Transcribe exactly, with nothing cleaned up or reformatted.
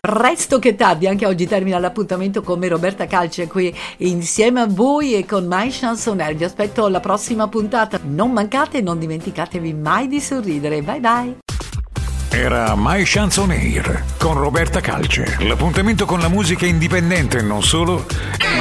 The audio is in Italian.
Resto che tardi, anche oggi termina l'appuntamento con me, Roberta Calce, qui insieme a voi e con My Chansonaire. Vi aspetto alla prossima puntata. Non mancate e non dimenticatevi mai di sorridere. Bye bye. Era My Chansonaire con Roberta Calce. L'appuntamento con la musica indipendente e non solo